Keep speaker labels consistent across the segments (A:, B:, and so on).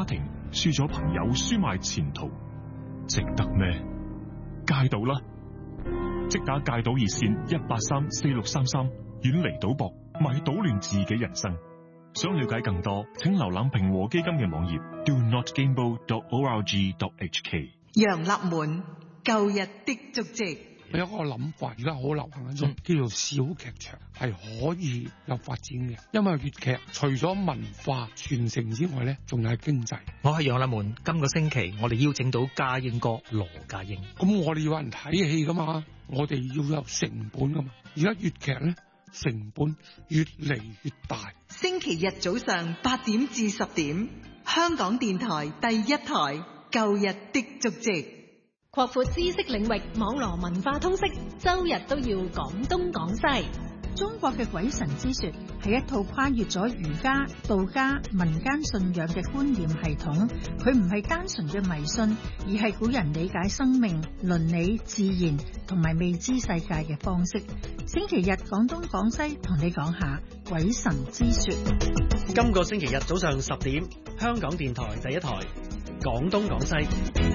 A: 庭，輸咗朋友，輸埋前途，值得咩？戒賭啦！即打戒賭熱線1834633，遠離賭博，咪搗亂自己人生。想了解更多，請瀏覽平和基金嘅網頁 donotgamble.org.hk。
B: 楊立門，舊日的足跡。
C: 我有一個諗法，而家好流行一種叫做小劇場，係可以有發展嘅。因為粵劇除咗文化傳承之外咧，仲有經濟。
D: 我係楊立門，今個星期我哋邀請到家英哥羅家英。
C: 咁我哋要有人睇戲噶嘛，我哋要有成本噶嘛。而家粵劇咧成本越嚟越大。
B: 星期日早上8點至10點，香港電台第一台，舊日的足跡。
E: 擴闊知識領域，網羅文化通識，周日都要講東講西。
F: 中國嘅鬼神之說係一套跨越咗儒家、道家、民間信仰嘅觀念系統，佢唔係單純嘅迷信，而係古人理解生命、倫理、自然同埋未知世界嘅方式。星期日講東講西，同你講下鬼神之說。
G: 今個星期日早上10點，香港電台第一台，講東講西。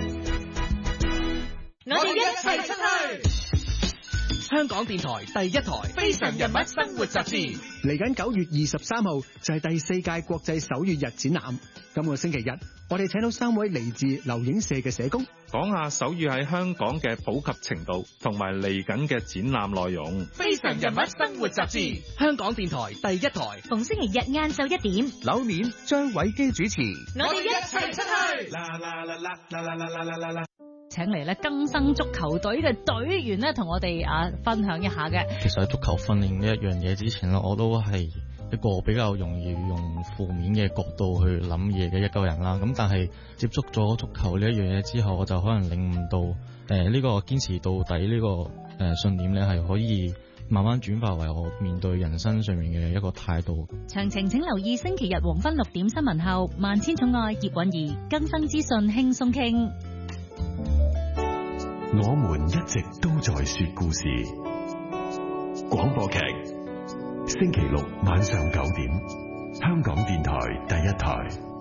E: 我哋一齊出去。
G: 香港電台第一台《非常人物生活雜誌》
H: 嚟緊9月23號就係第4屆國際手語日展覽。今個星期日，我哋請到3位嚟自留影社嘅社工，
I: 講下手語喺香港嘅普及程度，同埋嚟緊嘅展覽內容。
G: 《非常人物生活雜誌》，香港電台第一台，
E: 逢星期日晏晝1點，
G: 柳面張偉基主持。
E: 我哋一齊出去。
J: 請嚟咧更生足球隊嘅隊員咧，同我哋分享一下嘅。
K: 其實喺足球訓練呢一樣嘢之前咧，我都係一個比較容易用負面嘅角度去諗嘢嘅一個人啦。咁但係接觸咗足球呢一樣嘢之後，我就可能領悟到呢個堅持到底呢個信念咧，係可以慢慢轉化為我面對人生上面嘅一個態度。
J: 詳情請留意星期日黃昏6點新聞後，萬千寵愛葉韻儀更生資訊輕鬆傾。
L: 我們一直都在說故事。廣播劇，星期六晚上9點，香港電台第一台。